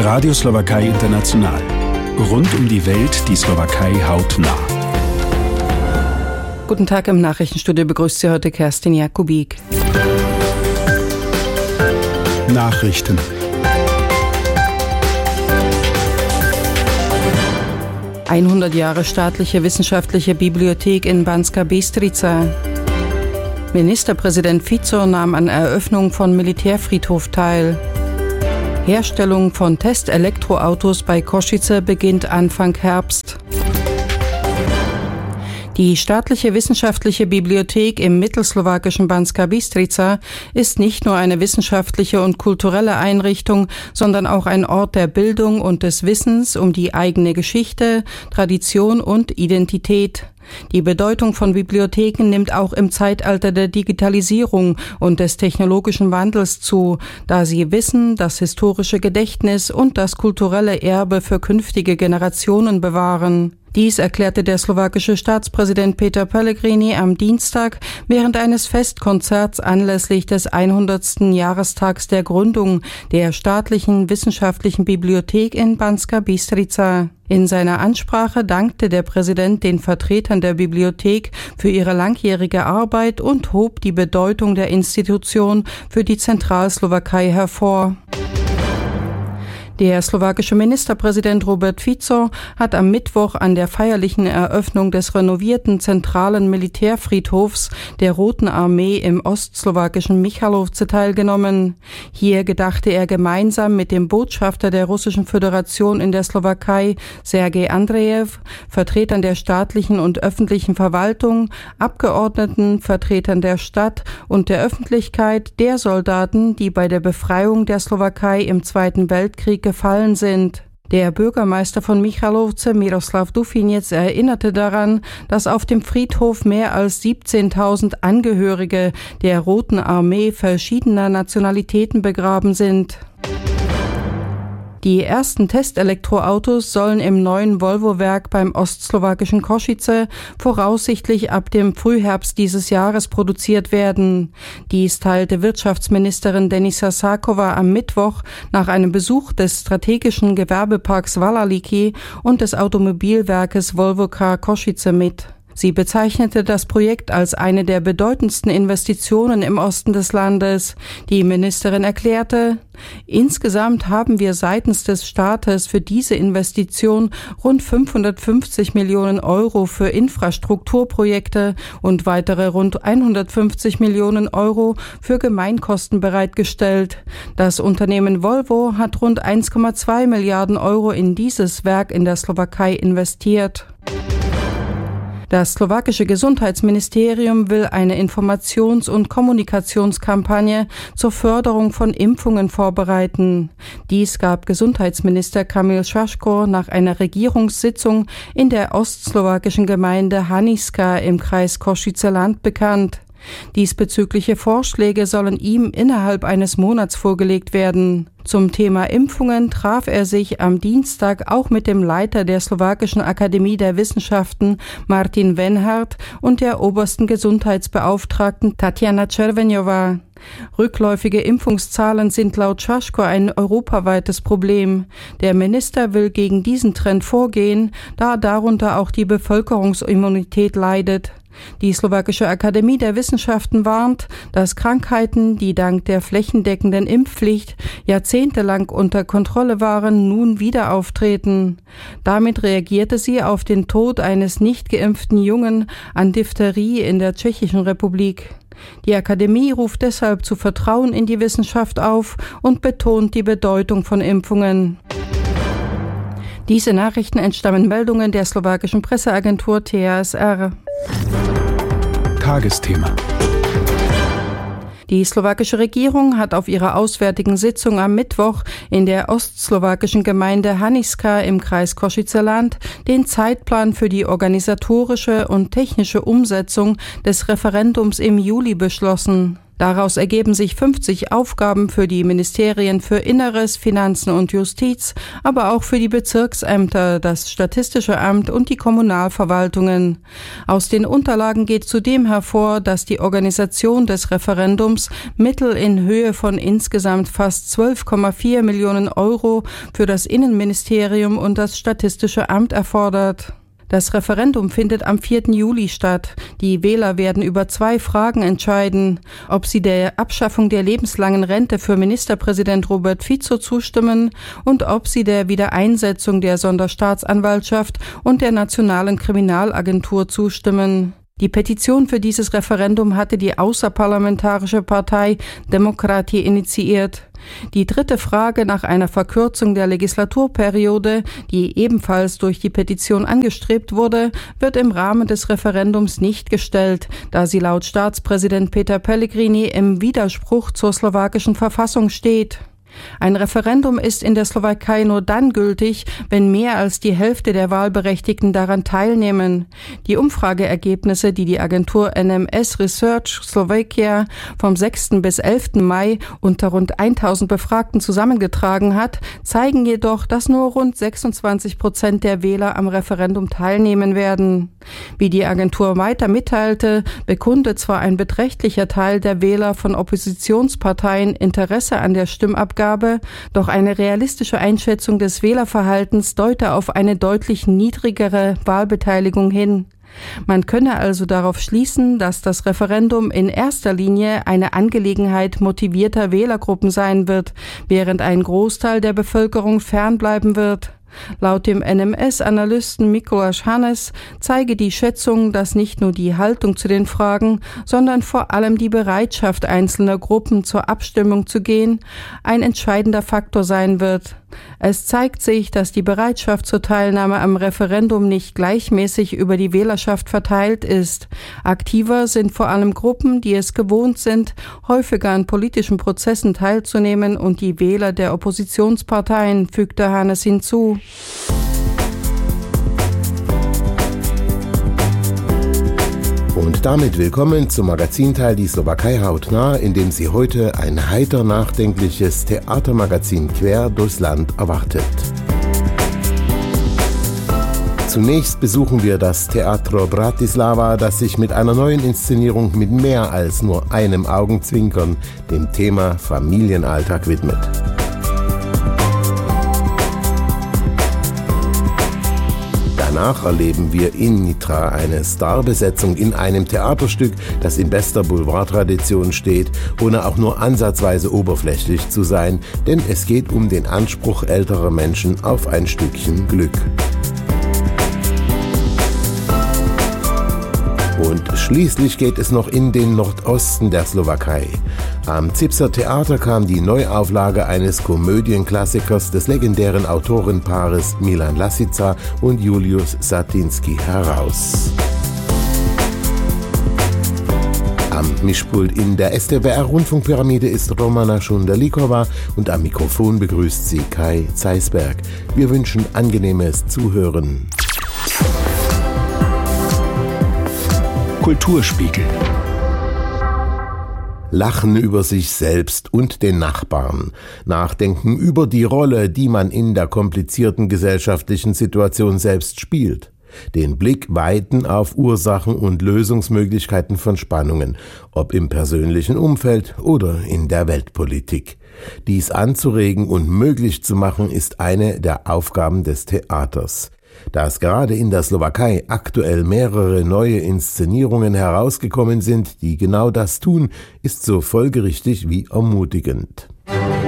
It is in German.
Radio Slowakei International. Rund um die Welt, die Slowakei hautnah. Guten Tag, im Nachrichtenstudio begrüßt Sie heute Kerstin Jakubik. Nachrichten. "100 Jahre staatliche wissenschaftliche Bibliothek in Banská Bystrica. Ministerpräsident Fico nahm an Eröffnung von Militärfriedhof teil. Herstellung von Test-Elektroautos bei Košice beginnt Anfang Herbst. Die staatliche wissenschaftliche Bibliothek im mittelslowakischen Banská Bystrica ist nicht nur eine wissenschaftliche und kulturelle Einrichtung, sondern auch ein Ort der Bildung und des Wissens um die eigene Geschichte, Tradition und Identität. Die Bedeutung von Bibliotheken nimmt auch im Zeitalter der Digitalisierung und des technologischen Wandels zu, da sie Wissen, das historische Gedächtnis und das kulturelle Erbe für künftige Generationen bewahren. Dies erklärte der slowakische Staatspräsident Peter Pellegrini am Dienstag während eines Festkonzerts anlässlich des 100. Jahrestags der Gründung der staatlichen wissenschaftlichen Bibliothek in Banská Bystrica. In seiner Ansprache dankte der Präsident den Vertretern der Bibliothek für ihre langjährige Arbeit und hob die Bedeutung der Institution für die Zentralslowakei hervor. Der slowakische Ministerpräsident Robert Fico hat am Mittwoch an der feierlichen Eröffnung des renovierten zentralen Militärfriedhofs der Roten Armee im ostslowakischen Michalovce teilgenommen. Hier gedachte er gemeinsam mit dem Botschafter der Russischen Föderation in der Slowakei, Sergej Andrejew, Vertretern der staatlichen und öffentlichen Verwaltung, Abgeordneten, Vertretern der Stadt und der Öffentlichkeit der Soldaten, die bei der Befreiung der Slowakei im Zweiten Weltkrieg gefallen sind. Der Bürgermeister von Michalovce, Miroslav Dufinec, erinnerte daran, dass auf dem Friedhof mehr als 17.000 Angehörige der Roten Armee verschiedener Nationalitäten begraben sind. Die ersten Testelektroautos sollen im neuen Volvo-Werk beim ostslowakischen Košice voraussichtlich ab dem Frühherbst dieses Jahres produziert werden. Dies teilte Wirtschaftsministerin Denisa Sáková am Mittwoch nach einem Besuch des strategischen Gewerbeparks Vallaliki und des Automobilwerkes Volvo Car Košice mit. Sie bezeichnete das Projekt als eine der bedeutendsten Investitionen im Osten des Landes. Die Ministerin erklärte: Insgesamt haben wir seitens des Staates für diese Investition rund 550 Millionen Euro für Infrastrukturprojekte und weitere rund 150 Millionen Euro für Gemeinkosten bereitgestellt. Das Unternehmen Volvo hat rund 1,2 Milliarden Euro in dieses Werk in der Slowakei investiert. Das slowakische Gesundheitsministerium will eine Informations- und Kommunikationskampagne zur Förderung von Impfungen vorbereiten. Dies gab Gesundheitsminister Kamil Šaško nach einer Regierungssitzung in der ostslowakischen Gemeinde Haniska im Kreis Košice Land bekannt. Diesbezügliche Vorschläge sollen ihm innerhalb eines Monats vorgelegt werden. Zum Thema Impfungen traf er sich am Dienstag auch mit dem Leiter der Slowakischen Akademie der Wissenschaften Martin Wenhart und der obersten Gesundheitsbeauftragten Tatjana Červeňová. Rückläufige Impfungszahlen sind laut Šaško ein europaweites Problem. Der Minister will gegen diesen Trend vorgehen, da darunter auch die Bevölkerungsimmunität leidet. Die Slowakische Akademie der Wissenschaften warnt, dass Krankheiten, die dank der flächendeckenden Impfpflicht jahrzehntelang unter Kontrolle waren, nun wieder auftreten. Damit reagierte sie auf den Tod eines nicht geimpften Jungen an Diphtherie in der Tschechischen Republik. Die Akademie ruft deshalb zu Vertrauen in die Wissenschaft auf und betont die Bedeutung von Impfungen. Diese Nachrichten entstammen Meldungen der slowakischen Presseagentur TASR. Tagesthema. Die slowakische Regierung hat auf ihrer auswärtigen Sitzung am Mittwoch in der ostslowakischen Gemeinde Haniska im Kreis Košice Land den Zeitplan für die organisatorische und technische Umsetzung des Referendums im Juli beschlossen. Daraus ergeben sich 50 Aufgaben für die Ministerien für Inneres, Finanzen und Justiz, aber auch für die Bezirksämter, das Statistische Amt und die Kommunalverwaltungen. Aus den Unterlagen geht zudem hervor, dass die Organisation des Referendums Mittel in Höhe von insgesamt fast 12,4 Millionen Euro für das Innenministerium und das Statistische Amt erfordert. Das Referendum findet am 4. Juli statt. Die Wähler werden über 2 Fragen entscheiden: ob sie der Abschaffung der lebenslangen Rente für Ministerpräsident Robert Fico zustimmen und ob sie der Wiedereinsetzung der Sonderstaatsanwaltschaft und der Nationalen Kriminalagentur zustimmen. Die Petition für dieses Referendum hatte die außerparlamentarische Partei Demokrati initiiert. Die dritte Frage nach einer Verkürzung der Legislaturperiode, die ebenfalls durch die Petition angestrebt wurde, wird im Rahmen des Referendums nicht gestellt, da sie laut Staatspräsident Peter Pellegrini im Widerspruch zur slowakischen Verfassung steht. Ein Referendum ist in der Slowakei nur dann gültig, wenn mehr als die Hälfte der Wahlberechtigten daran teilnehmen. Die Umfrageergebnisse, die die Agentur NMS Research Slovakia vom 6. bis 11. Mai unter rund 1000 Befragten zusammengetragen hat, zeigen jedoch, dass nur rund 26% der Wähler am Referendum teilnehmen werden. Wie die Agentur weiter mitteilte, bekundet zwar ein beträchtlicher Teil der Wähler von Oppositionsparteien Interesse an der Stimmabgabe, doch eine realistische Einschätzung des Wählerverhaltens deute auf eine deutlich niedrigere Wahlbeteiligung hin. Man könne also darauf schließen, dass das Referendum in erster Linie eine Angelegenheit motivierter Wählergruppen sein wird, während ein Großteil der Bevölkerung fernbleiben wird. Laut dem NMS-Analysten Mikuláš Hannes zeige die Schätzung, dass nicht nur die Haltung zu den Fragen, sondern vor allem die Bereitschaft einzelner Gruppen zur Abstimmung zu gehen, ein entscheidender Faktor sein wird. Es zeigt sich, dass die Bereitschaft zur Teilnahme am Referendum nicht gleichmäßig über die Wählerschaft verteilt ist. Aktiver sind vor allem Gruppen, die es gewohnt sind, häufiger an politischen Prozessen teilzunehmen, und die Wähler der Oppositionsparteien, fügte Hannes hinzu. Und damit willkommen zum Magazinteil Die Slowakei hautnah, in dem Sie heute ein heiter nachdenkliches Theatermagazin quer durchs Land erwartet. Zunächst besuchen wir das Teatro Bratislava, das sich mit einer neuen Inszenierung mit mehr als nur einem Augenzwinkern dem Thema Familienalltag widmet. Danach erleben wir in Nitra eine Starbesetzung in einem Theaterstück, das in bester Boulevardtradition steht, ohne auch nur ansatzweise oberflächlich zu sein, denn es geht um den Anspruch älterer Menschen auf ein Stückchen Glück. Und schließlich geht es noch in den Nordosten der Slowakei. Am Zipser Theater kam die Neuauflage eines Komödienklassikers des legendären Autorenpaares Milan Lasica und Julius Satinski heraus. Am Mischpult in der STWR-Rundfunkpyramide ist Romana Schundalikova und am Mikrofon begrüßt sie Kai Zeisberg. Wir wünschen angenehmes Zuhören. Kulturspiegel. Lachen über sich selbst und den Nachbarn. Nachdenken über die Rolle, die man in der komplizierten gesellschaftlichen Situation selbst spielt. Den Blick weiten auf Ursachen und Lösungsmöglichkeiten von Spannungen, ob im persönlichen Umfeld oder in der Weltpolitik. Dies anzuregen und möglich zu machen, ist eine der Aufgaben des Theaters. Dass gerade in der Slowakei aktuell mehrere neue Inszenierungen herausgekommen sind, die genau das tun, ist so folgerichtig wie ermutigend.